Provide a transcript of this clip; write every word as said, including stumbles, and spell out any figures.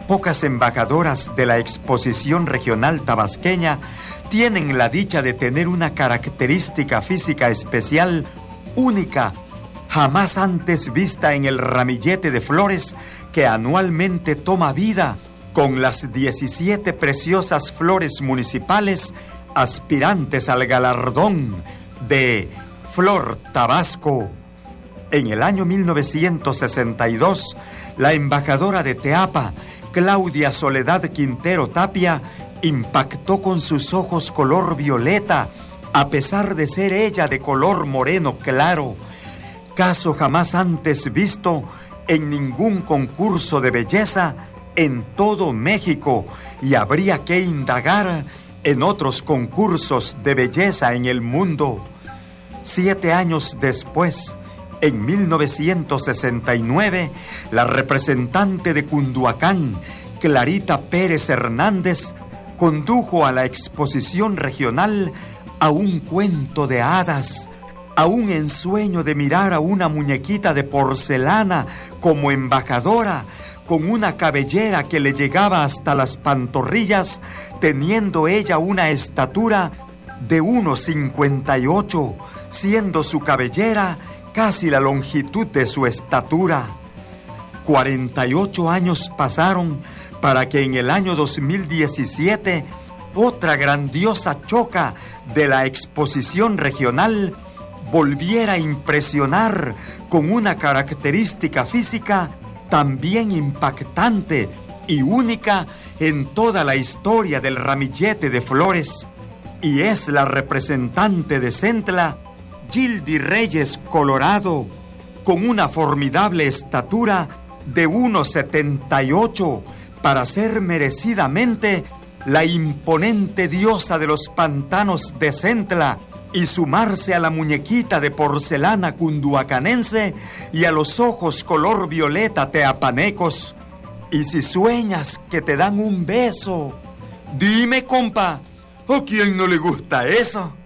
Pocas embajadoras de la exposición regional tabasqueña tienen la dicha de tener una característica física especial, única, jamás antes vista en el ramillete de flores que anualmente toma vida con las diecisiete preciosas flores municipales aspirantes al galardón de Flor Tabasco. En el año mil novecientos sesenta y dos, la embajadora de Teapa, Claudia Soledad Quintero Tapia, impactó con sus ojos color violeta, a pesar de ser ella de color moreno claro, caso jamás antes visto en ningún concurso de belleza en todo México, y habría que indagar en otros concursos de belleza en el mundo. Siete años después, en mil novecientos sesenta y nueve, la representante de Cunduacán, Clarita Pérez Hernández, condujo a la exposición regional a un cuento de hadas, a un ensueño de mirar a una muñequita de porcelana como embajadora, con una cabellera que le llegaba hasta las pantorrillas, teniendo ella una estatura de uno cincuenta y ocho, siendo su cabellera casi la longitud de su estatura. cuarenta y ocho años pasaron para que en el año dos mil diecisiete otra grandiosa choca de la exposición regional volviera a impresionar con una característica física también impactante y única en toda la historia del ramillete de flores, y es la representante de Centla, Gildy Reyes Colorado, con una formidable estatura de uno setenta y ocho, para ser merecidamente la imponente diosa de los pantanos de Centla y sumarse a la muñequita de porcelana cunduacanense y a los ojos color violeta teapanecos. Y si sueñas que te dan un beso, dime, compa, ¿a quién no le gusta eso?